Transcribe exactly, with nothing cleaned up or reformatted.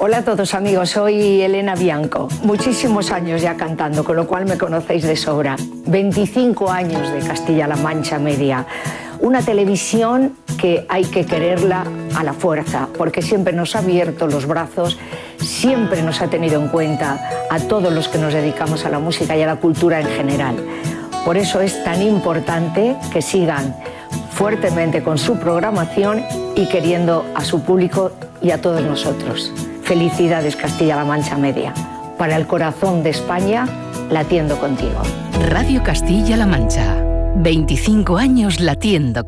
Hola a todos amigos, soy Elena Bianco. Muchísimos años ya cantando, con lo cual me conocéis de sobra. veinticinco años de Castilla-La Mancha Media. Una televisión que hay que quererla a la fuerza, porque siempre nos ha abierto los brazos, siempre nos ha tenido en cuenta a todos los que nos dedicamos a la música y a la cultura en general. Por eso es tan importante que sigan fuertemente con su programación y queriendo a su público y a todos nosotros. Felicidades Castilla-La Mancha Media. Para el corazón de España, latiendo contigo. Radio Castilla-La Mancha. veinticinco años latiendo